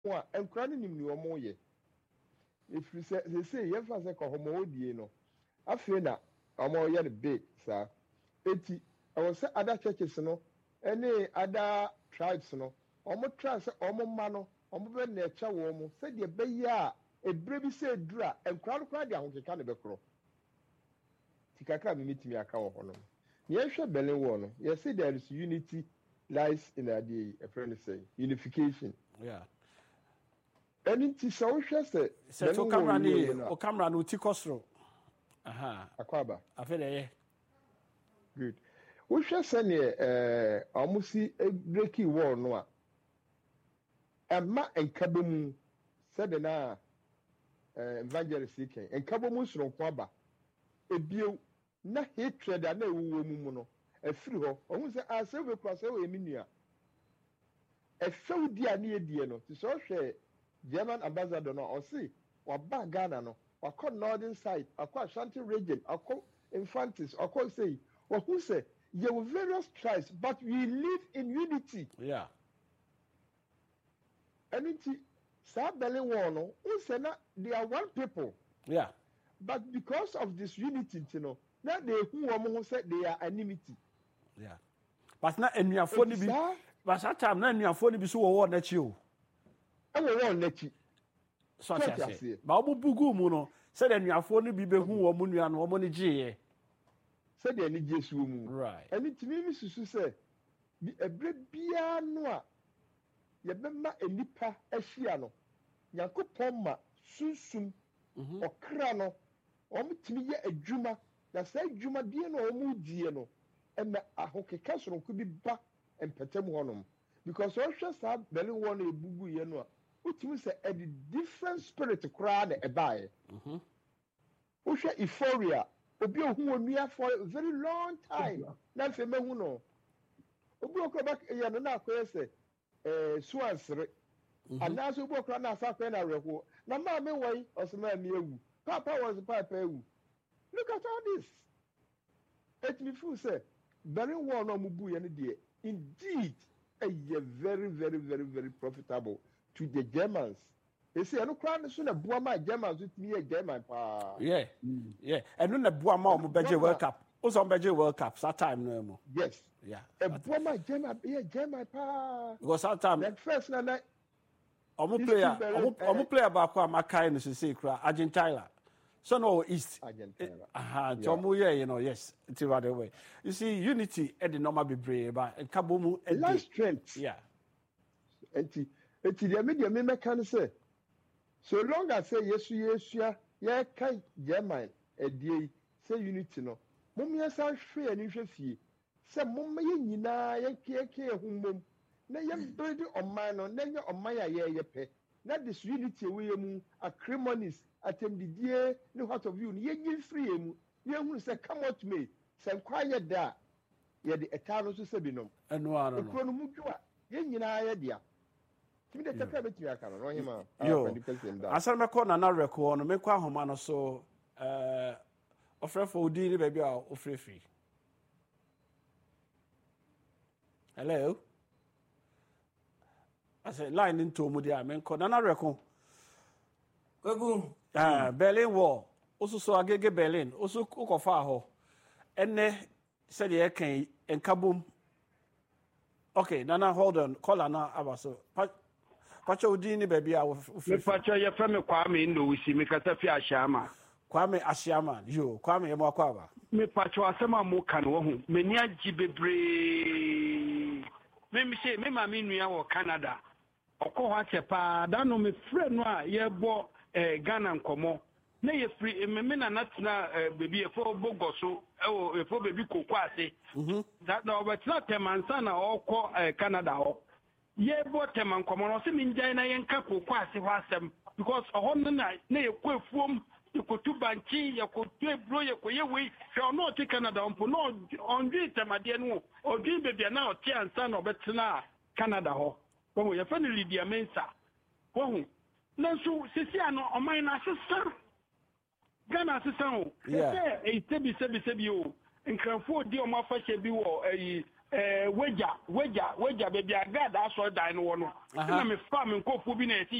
wa enkura ne nim ni omo ye if you say ye fa say ko homo odie no afi na omo ye the big sa eti I was say other churches no any other tribes no omo try say omo ma no omo be na echa wo mo say de be ya ebre bi say dura enkura no kura de ahokeka ne be kro tikaka me mitimi aka wo ho no ye hwe Berlin Wall no ye say there is unity lies in the a friend say unification yeah any ti so hwe say to camera ni o camera no ti kosro aha akwaba afede ye good we hwe say ne amusi breaking wall no a emma enkabomu said na evangelist ken enkabomu soronko aba ebio na hatred na ewuwo mu no afiri ho ohun se ase we kwa se we minua efeudi ani edie no ti so hwe German ambassador no o si wa ba Ghana no wa ko northern side akwa Ashanti region akwa Infantis akwa say who say you have various tribes but we live in unity yeah aniti sa Berlin Wall no who say na they are one people yeah but because of this unity you know now they who who say they are enmity yeah but na enuafo ni bi but that time na enuafo ni bi so wo na chi o e wo na chi so say ba obubugu mu no say the enuafo ni bi be hu wo mu nua no wo ni giye say the ni Jesu mu right and it me susu say bi ebre bia no a ye be ma enipa ahia no yakopon ma sunsum okra no omtimi ye adwuma na say adwuma die no omu die no ema ahokeka soronko bi ba empetem honom because o hwe sa Berlin Wall no ebubu ye no a utimi say a different spirit kra na ebae o hwe euphoria obi ohun onua for a very long time na fe mehu no obi okra back ye no na akoye say suansere anaso obi okra na asa akoye na reho na ma me wai osema mi ewu papa was papa ewu look at all this it me feel say Berlin Wall no mubu ye no de indeed a very very very very profitable to the Germans. They say no crown so na bua ma Germans with me a German pa yeah yeah and no na bua ma o beje World Cup o so beje World Cup that time no mo yes yeah a bua ma German be German pa because that time that first na omo player ba ko amakai no say kra Argentina so no east Argentina tomo you know yes it's right away you see unity at the normal be brave but kabomu at strength yeah enti the media me can say so long as say yesu ye kai German edie say unity no mum yesa hwe ani hwe fie say mum ye nyina ye keke ehumom na ye build oman no na ye oman ya ye pe na this unity we mu acrimonies atemdidie ne what of you ye nyi free mu ye hu say come out me say kwanye da ye de etano so sebinom eno ano no ekro no mu dwa ye nyina ye dia kimi de taka betimi aka no hima asan me ko na record no me kwa homa no so ofrefo odi ni baby a ofrefi hello I said line into mu dia me ko na record Kwagu Berlin Wall also so agege Berlin also ukofa ho ene said ye kan enkabom okay nana hold on call na abaso Pacha udini baby a me pacha ye fa me Kwame Ndosi me kasa fi Ashama Kwame Ashama yo Kwame ye mo akwaba me pacha asema mo kan wo hu me ni agi bebre me se me ma me nua wo Canada okọ ho achepa da no me frɛ no a ye bo Ghana nkomo na ye free me na natna baby e fo bogoso e fo baby kokwase that no but not temansa na okọ Canada ho ye bo teman nkomo no se minjai na ye nka kokwase ho asem because ho na ye ko efuom ye ko tubanchi ye ko ebro ye ko ye we hwe no ti Canada mpo no ondwi temade no odwi baby na o ti ansa na obetena Canada ho ko ye fa ni Lydia Mensa wo nanso sisi ano oman na sesa Ghana sesa o e tebi o nkrafo di o ma fa hye bi wo wagya baby agada so dan no no na me fa me nkofo bi na